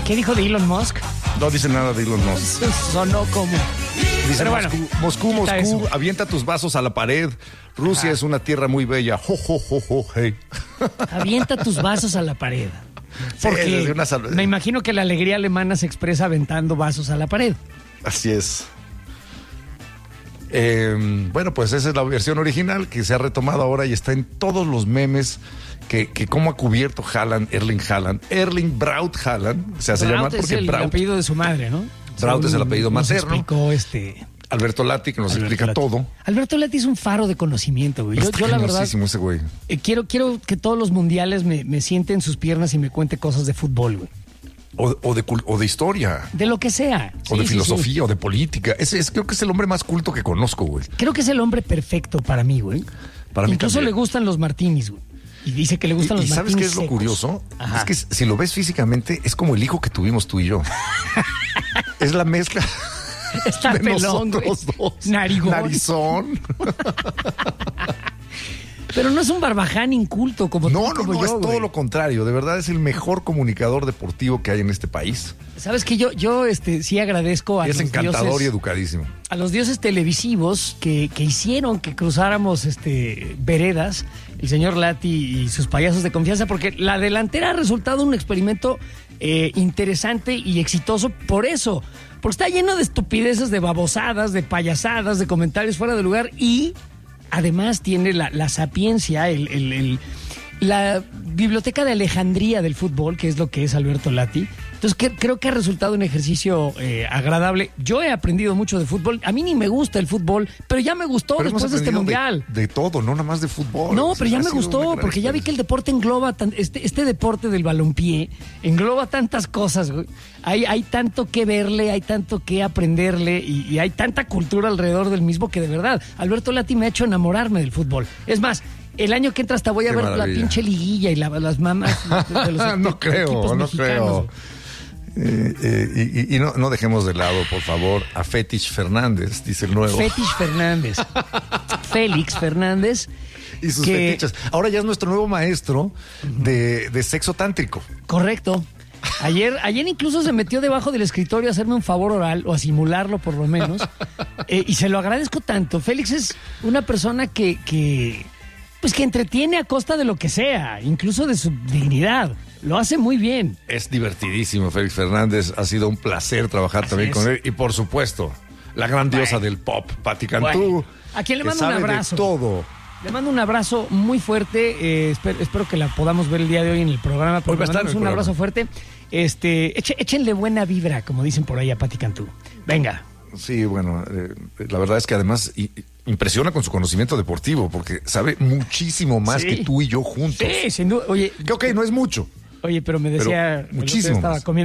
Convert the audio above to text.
¿Qué dijo de Elon Musk? No dice nada de Elon Musk. Sonó como... Dice Pero bueno, Moscú, eso. avienta tus vasos a la pared. Rusia es una tierra muy bella. Jo, jo, jo, jo, hey. Avienta tus vasos a la pared. Sí, Porque una me imagino que la alegría alemana se expresa aventando vasos a la pared. Así es. Bueno, pues esa es la versión original que se ha retomado ahora y está en todos los memes que cómo ha cubierto Erling Braut Haaland, se hace Braut llamar es porque el Braut apellido de su madre, ¿no? Braut es el apellido Nos materno. explicó Alberto Lati, que nos Alberto explica Lati. todo. Alberto Lati es un faro de conocimiento, güey. Yo la verdad, ese güey. quiero que todos los mundiales me siente en sus piernas y me cuente cosas de fútbol, güey. O de historia. De lo que sea. O de Sí, filosofía, sí. o de política. Creo que es el hombre más culto que conozco, güey. Creo que es el hombre perfecto para mí, güey. Para mí Incluso también. le gustan los martinis, güey. Y dice que le gustan los ¿Y sabes martinis qué es lo secos. curioso? Ajá. Es que si lo ves físicamente, es como el hijo que tuvimos tú y yo. Es la mezcla Está de pelón, güey. nosotros dos. Narigón. Narizón. Pero no es un barbaján inculto como tú, No, como yo, es todo güey. lo contrario. De verdad es el mejor comunicador deportivo que hay en este país. Sabes que yo sí agradezco a Es los encantador dioses, y educadísimo. a los dioses televisivos que hicieron que cruzáramos veredas, el señor Lati y sus payasos de confianza, porque la delantera ha resultado un experimento interesante y exitoso por eso, porque está lleno de estupideces, de babosadas, de payasadas, de comentarios fuera de lugar y además tiene la sapiencia, la biblioteca de Alejandría del fútbol, que es lo que es Alberto Lati. Entonces creo que ha resultado un ejercicio agradable. Yo he aprendido mucho de fútbol. A mí ni me gusta el fútbol, pero ya me gustó Pero hemos después de este aprendido mundial. De todo, no nada más de fútbol. No, pero ya Ha me sido una gustó, gran porque ya vi que el deporte engloba, este deporte del balompié, engloba tantas cosas, güey. Hay tanto que verle, hay tanto que aprenderle y hay tanta cultura alrededor del mismo que de verdad, Alberto Lati me ha hecho enamorarme del fútbol. Es más, el año que entra hasta voy a Qué ver maravilla. la pinche liguilla y las mamás de los No creo, equipos no mexicanos. creo. Y no dejemos de lado, por favor, a Fetish Fernández, dice el nuevo. Fetish Fernández. Félix Fernández. Y sus que- fetiches. Ahora ya es nuestro nuevo maestro de sexo tántrico. Correcto. Ayer incluso se metió debajo del escritorio a hacerme un favor oral, o a simularlo por lo menos, y se lo agradezco tanto. Félix es una persona que entretiene a costa de lo que sea, incluso de su dignidad. Lo hace muy bien. Es divertidísimo, Félix Fernández. Ha sido un placer trabar también es. con él. Y por supuesto, la gran diosa del pop, Pati Cantú. Bueno, a quien le que mando un sabe de abrazo. todo. Le mando un abrazo muy fuerte. Espero que la podamos ver el día de hoy en el programa. Hoy va a estar en el un programa. abrazo fuerte. Échenle buena vibra, como dicen por ahí a Pati Cantú. Venga. Sí, bueno, la verdad es que además impresiona con su conocimiento deportivo, porque sabe muchísimo más Sí. que tú y yo juntos. Sí, sin duda. Oye, Que ok, no es mucho. pero me decía, Pero muchísimo estaba más. comiendo